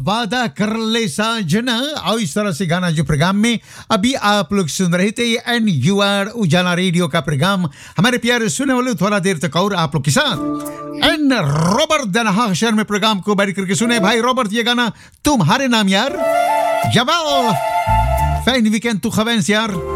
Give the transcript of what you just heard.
वादा कर ले साजना, और इस तरह से गाना जो प्रोग्राम में अभी आप लोग सुन रहे थे, एंड यू आर उजाला रेडियो का प्रोग्राम हमारे प्यारे सुने वाले थोड़ा देर तक और आप लोग के साथ एंड रॉबर्ट दनहा शहर में प्रोग्राम को बैठ करके सुने। भाई रॉबर्ट, ये गाना तुम्हारे नाम यार, जवाल फैन वीकेंड तू खवेंस यार।